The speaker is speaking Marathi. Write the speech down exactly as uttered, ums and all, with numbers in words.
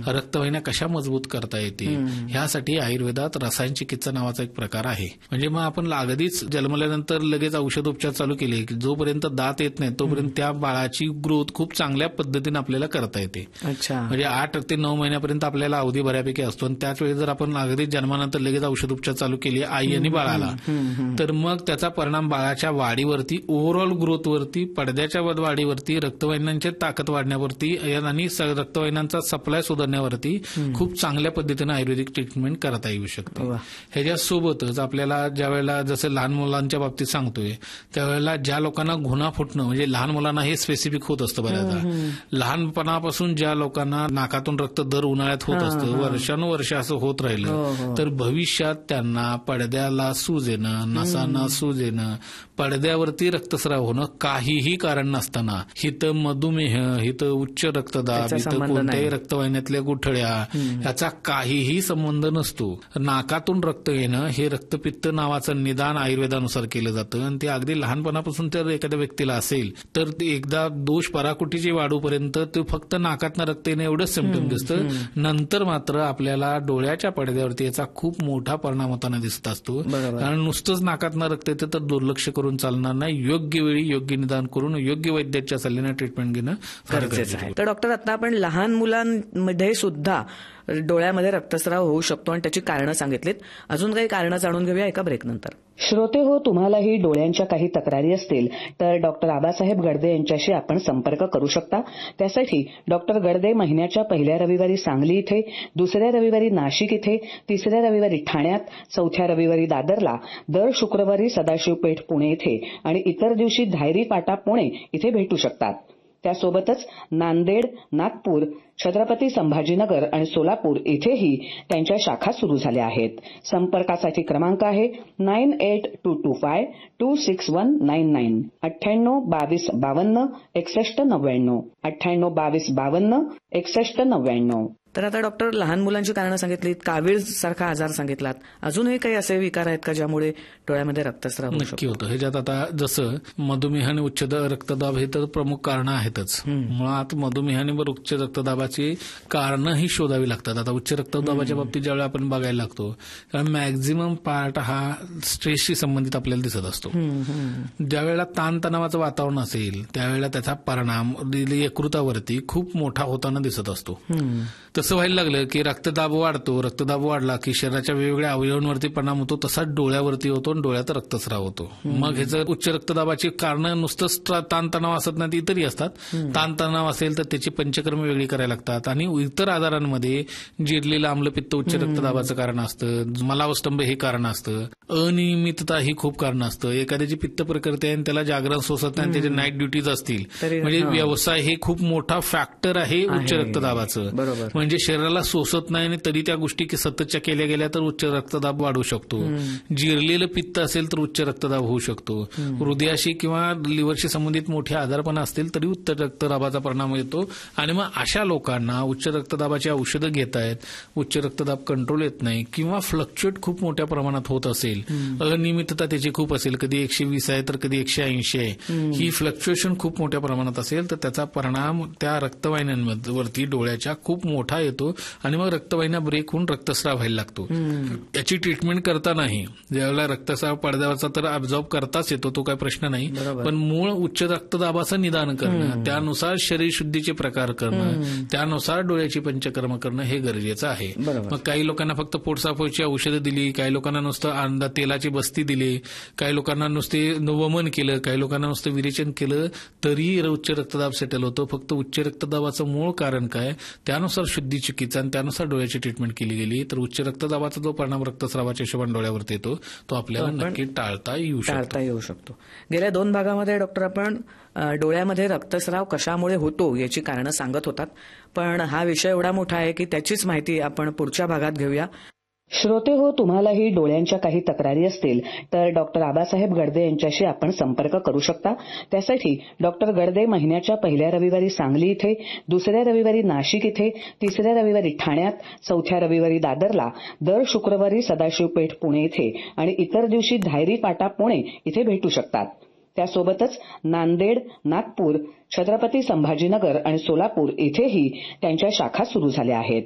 रक्तवाहिन्या कशा मजबूत करता येतील ह्यासाठी आयुर्वेदात रसायन चिकित्सा नावाचा एक प्रकार आहे. म्हणजे मग आपण अगदीच जन्मल्यानंतर लगेच औषध उपचार चालू केले की जोपर्यंत दात येत नाही तोपर्यंत त्या बाळाची ग्रोथ खूप चांगल्या पद्धतीने आपल्याला करता येते. अच्छा. म्हणजे आठ ते नऊ महिन्यापर्यंत आपल्याला अवधी बऱ्यापैकी असतो आणि त्याच वेळी जर आपण अगदीच जन्मानंतर लगेच औषध उपचार चालू केले आई आणि बाळाला तर मग त्याचा परिणाम बाळाच्या वाढीवरती, ओव्हरऑल ग्रोथवरती, पडद्याच्या वाढीवरती, रक्तवाहिन्यांची ताकद वाढण्यावरती आणि रक्तवाहिन्यांचा सप्लाय सुधारण्यावरती खूप चांगल्या पद्धतीने आयुर्वेदिक ट्रीटमेंट करता येऊ शकते. ह्याच्यासोबतच आपल्याला ज्या वेळेला जसं लहान मुलांच्या बाबतीत सांगतोय त्यावेळेला ज्या लोकांना घुणा फुटणं म्हणजे लहान मुलांना हे स्पेसिफिक होत असतं बऱ्याचदा. लहानपणापासून ज्या लोकांना नाकातून रक्त दर उन्हाळ्यात होत असतं, वर्षानुवर्ष असं होत राहिलं तर भविष्यात त्यांना पडद्याला सूज येणं, नसांना सूज येणं, पडद्यावरती रक्तस्राव होणं काहीही कारण नसताना हिथं मधुमेह, हिथं उच्च रक्तदाब, हिथं कोणत्याही रक्तवाहिन्यातल्या गुठळ्या ह्याचा काहीही संबंध नसतो. नाकातून रक्त येणं हे रक्तपित्त नावाचं निदान आयुर्वेदानुसार केलं जातं आणि ते अगदी लहानपणापासून जर एखाद्या व्यक्तीला असेल तर एकदा दोष पराकुटीची वाढूपर्यंत ते फक्त नाकातनं रक्त येणं एवढंच सिम्पटम दिसतं. नंतर मात्र आपल्याला डोळ्याच्या पडद्यावरती याचा खूप मोठा परिणाम होताना दिसत असतो. कारण नुसतंच नाकातनं रक्त येतं तर दुर्लक्ष करून चालणार नाही. योग्य वेळी योग्य निदान करून योग्य वैद्याच्या सल्ल्याने ट्रीटमेंट घेणं गरजेचं आहे. तर डॉक्टर आता आपण लहान मुलांमध्ये सुद्धा डोळ्यामध्ये रक्तस्राव होऊ शकतो आणि त्याची कारणं सांगितलीत. अजून काही कारणं जाणून घेऊया एका ब्रेक नंतर. श्रोते हो, तुम्हालाही डोळ्यांच्या काही तक्रारी असतील तर डॉक्टर आबासाहेब गडदे यांच्याशी आपण संपर्क करू शकता. त्यासाठी डॉक्टर गडदे महिन्याच्या पहिल्या रविवारी सांगली इथे, दुसऱ्या रविवारी नाशिक इथे, तिसऱ्या रविवारी ठाण्यात, चौथ्या रविवारी दादरला, दर शुक्रवारी सदाशिव पेठ पुणे इथे आणि इतर दिवशी धायरी पाटा पुणे इथे भेटू शकतात. त्यासोबतच नांदेड, नागपूर, छत्रपती संभाजीनगर आणि सोलापूर इथेही त्यांच्या शाखा सुरू झाल्या आहेत. संपर्कासाठी क्रमांक आहे nine eight to to five to six one nine nine अठ्ठ्याण्णव बावीस बावन्न एकसष्ट नव्याण्णव अठ्ठ्याण्णव बावीस बावन्न एकसष्ट नव्याण्णव. तर आता डॉक्टर लहान मुलांची कारणं सांगितलीत, कावीळ सारखा आजार सांगितलात. अजूनही काही असे विकार आहेत का ज्यामुळे डोळ्यामध्ये रक्तस्राव नक्की होतं? ह्याच्यात आता जसं मधुमेह आणि उच्च रक्तदाब हे तर प्रमुख कारणं आहेतच. मुळात मधुमेह आणि उच्च रक्तदाबाची कारणं ही शोधावी लागतात. आता उच्च रक्तदाबाच्या बाबतीत ज्यावेळी आपण बघायला लागतो कारण मॅक्झिमम पार्ट हा स्ट्रेसशी संबंधित आपल्याला दिसत असतो. ज्यावेळेला ताणतणावाचं वातावरण असेल त्यावेळेला त्याचा परिणाम यकृतावरती खूप मोठा होताना दिसत असतो. तसं व्हायला लागलं की रक्तदाब वाढतो, रक्तदाब वाढला की शरीराच्या वेगवेगळ्या अवयवांवरती परिणाम होतो, तसाच डोळ्यावरती होतो आणि डोळ्यात रक्तस्राव होतो. मग ह्याचं उच्च रक्तदाबाची कारणं नुसतंच ताणतणाव असत नाही, इतरही असतात. ताणतणाव असेल तर त्याची पंचकर्म वेगळी करायला लागतात आणि इतर आजारांमध्ये जिरलेलं आम्लपित्त उच्च रक्तदाबाचं कारण असतं, मलावस्तंभ हे कारण असतं, अनियमितता ही खूप कारण असतं. एखाद्याची पित्त प्रकृती आहे आणि त्याला जागरण सोसत नाही, त्याचे नाईट ड्युटीज असतील, म्हणजे व्यवसाय हे खूप मोठा फॅक्टर आहे उच्च रक्तदाबाचं. म्हणजे शरीराला सोसत नाही आणि तरी त्या गोष्टी सततच्या केल्या गेल्या तर उच्च रक्तदाब वाढू शकतो. जिरलेलं पित्त असेल तर उच्च रक्तदाब होऊ शकतो. हृदयाशी किंवा लिव्हरशी संबंधित मोठे आजारपण असतील तरी उच्च रक्तदाबाचा परिणाम येतो. आणि मग अशा लोकांना उच्च रक्तदाबाची औषधं घेतायत, उच्च रक्तदाब कंट्रोल येत नाही किंवा फ्लक्च्युएट खूप मोठ्या प्रमाणात होत असेल, अनियमितता त्याची खूप असेल, कधी एकशे वीस आहे तर कधी एकशे ऐंशी आहे, ही फ्लक्च्युएशन खूप मोठ्या प्रमाणात असेल तर त्याचा परिणाम त्या रक्तवाहिन्यांवरती डोळ्याच्या खूप मोठा येतो आणि मग रक्तवाहिन्या ब्रेक होऊन रक्तस्राव व्हायला लागतो. याची ट्रीटमेंट करतानाही ज्यावेळेला रक्तस्राव पडद्यावरचा तर अब्झॉर्ब करताच येतो, तो काही प्रश्न नाही, पण मूळ उच्च रक्तदाबाचं निदान करणं, त्यानुसार शरीर शुद्धीचे प्रकार करणं, त्यानुसार डोळ्याची पंचकर्म करणं हे गरजेचं आहे. मग काही लोकांना फक्त पोटसाफची औषधं दिली, काही लोकांना नुसतं अंडा तेलाची बस्ती दिली, काही लोकांना नुसते वमन केलं, काही लोकांना नुसतं विरेचन केलं तरी उच्च रक्तदाब सेटल होतो. फक्त उच्च रक्तदाबाचं मूळ कारण काय, त्यानुसार शुद्धी चिकित्सा आणि त्यानुसार डोळ्याची ट्रीटमेंट केली गेली तर उच्च रक्तदाबाचा जो परिणाम रक्तस्रावाच्या हिशोबाने डोळ्यावरती येतो तो आपल्याला नक्की टाळता येऊ शकतो टाळता येऊ शकतो गेल्या दोन भागामध्ये डॉक्टर आपण डोळ्यामध्ये रक्तस्राव कशामुळे होतो याची कारणं सांगत होतात, पण हा विषय एवढा मोठा आहे की त्याचीच माहिती आपण पुढच्या भागात घेऊया. श्रोते हो, तुम्हालाही डोळ्यांच्या काही तक्रारी असतील तर डॉक्टर आबासाहेब गडदे यांच्याशी आपण संपर्क करू शकता. त्यासाठी डॉक्टर गडदे महिन्याच्या पहिल्या रविवारी सांगली इथे, दुसऱ्या रविवारी नाशिक इथे, तिसऱ्या रविवारी ठाण्यात, चौथ्या रविवारी दादरला, दर शुक्रवारी सदाशिव पेठ पुणे इथे आणि इतर दिवशी धायरी पाटा पुणे इथे भेटू शकतात. त्यासोबतच नांदेड, नागपूर, छत्रपती संभाजीनगर आणि सोलापूर इथेही त्यांच्या शाखा सुरू झाल्या आहेत.